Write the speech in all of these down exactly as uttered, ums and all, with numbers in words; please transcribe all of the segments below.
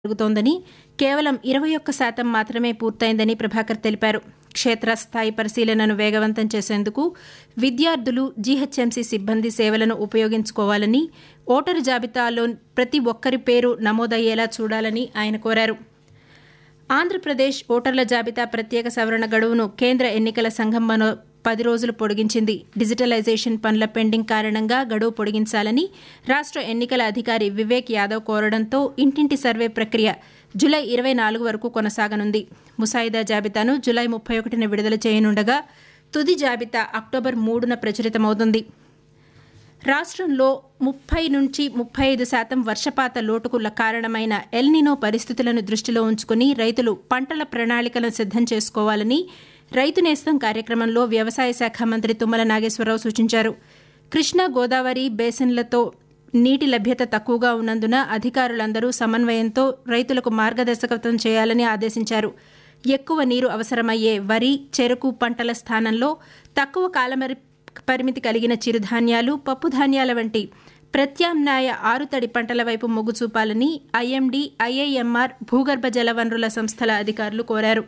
జరుగుతోందని, కేవలం ఇరవై ఒక్క శాతం మాత్రమే పూర్తయిందని ప్రభాకర్ తెలిపారు. క్షేత్రస్థాయి పరిశీలనను వేగవంతం చేసేందుకు విద్యార్థులు, జీహెచ్ఎంసీ సిబ్బంది సేవలను ఉపయోగించుకోవాలని, ఓటరు జాబితాలో ప్రతి ఒక్కరి పేరు నమోదయ్యేలా చూడాలని ఆయన కోరారు. ఆంధ్రప్రదేశ్ ఓటర్ల జాబితా ప్రత్యేక సవరణ గడువును కేంద్ర ఎన్నికల సంఘం మరో పది రోజులు పొడిగించింది. డిజిటలైజేషన్ పనుల పెండింగ్ కారణంగా గడువు పొడిగించాలని రాష్ట్ర ఎన్నికల అధికారి వివేక్ యాదవ్ కోరడంతో ఇంటింటి సర్వే ప్రక్రియ జూలై ఇరవై నాలుగు వరకు కొనసాగనుంది. ముసాయిదా జాబితాను జూలై ముప్పై ఒకటిన విడుదల చేయనుండగా తుది జాబితా అక్టోబర్ మూడున ప్రచురితమవుతుంది. రాష్ట్రంలో ముప్పై నుంచి ముప్పై ఐదు శాతం వర్షపాత లోటుకు కారణమైన ఎల్నినో పరిస్థితులను దృష్టిలో ఉంచుకుని రైతులు పంటల ప్రణాళికలను సిద్దం చేసుకోవాలని రైతు నేస్తం కార్యక్రమంలో వ్యవసాయ శాఖ మంత్రి తుమ్మల నాగేశ్వరరావు సూచించారు. కృష్ణా, గోదావరి బేసిన్లతో నీటి లభ్యత తక్కువగా ఉన్నందున అధికారులందరూ సమన్వయంతో రైతులకు మార్గదర్శకత్వం చేయాలని ఆదేశించారు. ఎక్కువ నీరు అవసరమయ్యే వరి, చెరకు పంటల స్థానంలో తక్కువ కాలమరి పరిమితి కలిగిన చిరుధాన్యాలు, పప్పుధాన్యాల వంటి ప్రత్యామ్నాయ ఆరుతడి పంటల వైపు మొగ్గు చూపాలని ఐఎండీ, ఐఐఎంఆర్, భూగర్భ జల వనరుల సంస్థల అధికారులు కోరారు.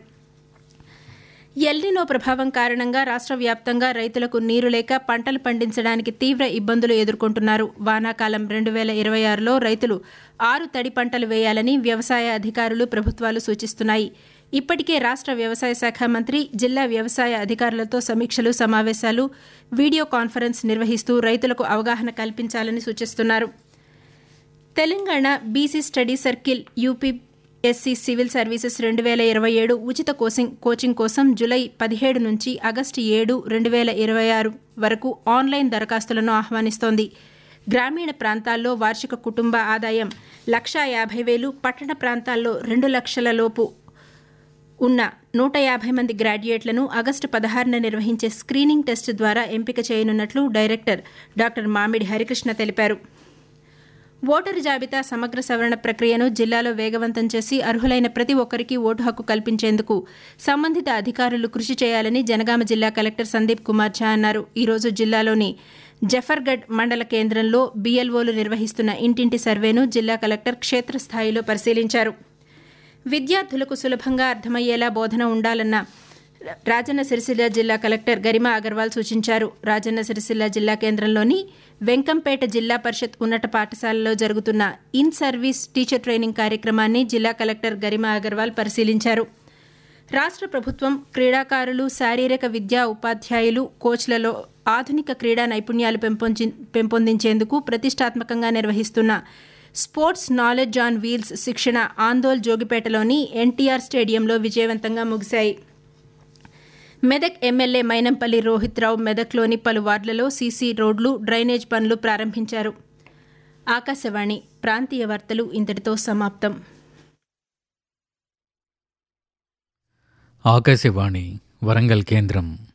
ఎల్నినో ప్రభావం కారణంగా రాష్ట్ర వ్యాప్తంగా రైతులకు నీరు లేక పంటలు పండించడానికి తీవ్ర ఇబ్బందులు ఎదుర్కొంటున్నారు. వానాకాలం రెండు వేల ఇరవై ఆరులో రైతులు ఆరు తడి పంటలు వేయాలని వ్యవసాయ అధికారులు, ప్రభుత్వాలు సూచిస్తున్నాయి. ఇప్పటికే రాష్ట్ర వ్యవసాయ శాఖ మంత్రి జిల్లా వ్యవసాయ అధికారులతో సమీక్షలు, సమావేశాలు, వీడియో కాన్ఫరెన్స్ నిర్వహిస్తూ రైతులకు అవగాహన కల్పించాలని సూచిస్తున్నారు. Telangana BC study circle UPSC civil services రెండు వేల ఇరవై ఏడు ఉచిత కోచింగ్ కోచింగ్ కోసం జూలై పదిహేడు నుంచి ఆగస్టు ఏడు రెండు వేల ఇరవై ఆరు వరకు ఆన్లైన్ దరఖాస్తులను ఆహ్వానిస్తోంది. గ్రామీణ ప్రాంతాల్లో వార్షిక కుటుంబ ఆదాయం లక్షా యాభై వేలు, పట్టణ ప్రాంతాల్లో రెండు లక్షల లోపు ఉన్న నూట యాభై మంది గ్రాడ్యుయేట్లను ఆగస్టు పదహారున నిర్వహించే స్క్రీనింగ్ టెస్ట్ ద్వారా ఎంపిక చేయనున్నట్లు డైరెక్టర్ డాక్టర్ మామిడి హరికృష్ణ తెలిపారు. ఓటరు జాబితా సమగ్ర సవరణ ప్రక్రియను జిల్లాలో వేగవంతం చేసి అర్హులైన ప్రతి ఒక్కరికి ఓటు హక్కు కల్పించేందుకు సంబంధిత అధికారులు కృషి చేయాలని జనగామ జిల్లా కలెక్టర్ సందీప్ కుమార్ ఝా అన్నారు. ఈరోజు జిల్లాలోని జఫర్గఢ్ మండల కేంద్రంలో బీఎల్ఓలు నిర్వహిస్తున్న ఇంటింటి సర్వేను జిల్లా కలెక్టర్ క్షేత్రస్థాయిలో పరిశీలించారు. విద్యార్థులకు సులభంగా అర్థమయ్యేలా బోధన ఉండాలన్న రాజన్న సిరిసిల్ల జిల్లా కలెక్టర్ గరిమా అగర్వాల్ సూచించారు. రాజన్న సిరిసిల్ల జిల్లా కేంద్రంలోని వెంకంపేట జిల్లా పరిషత్ ఉన్నత పాఠశాలలో జరుగుతున్న ఇన్ సర్వీస్ టీచర్ ట్రైనింగ్ కార్యక్రమాన్ని జిల్లా కలెక్టర్ గరిమా అగర్వాల్ పరిశీలించారు. రాష్ట్ర ప్రభుత్వం క్రీడాకారులు, శారీరక విద్యా ఉపాధ్యాయులు, కోచ్లలో ఆధునిక క్రీడా నైపుణ్యాలు పెంపొందించేందుకు ప్రతిష్టాత్మకంగా నిర్వహిస్తున్న స్పోర్ట్స్ నాలెడ్జ్ ఆన్ వీల్స్ శిక్షణ ఆందోళ్ జోగిపేటలోని ఎన్టీఆర్ స్టేడియంలో విజయవంతంగా ముగిశాయి. మెదక్ ఎమ్మెల్యే మైనంపల్లి రోహిత్ రావు మెదక్లోని పలు వార్డులలో సీసీ రోడ్లు, డ్రైనేజ్ పనులు ప్రారంభించారు. ఆకాశవాణి ప్రాంతీయ వార్తలు ఇంతటితో సమాప్తం. ఆకాశవాణి వరంగల్ కేంద్రం.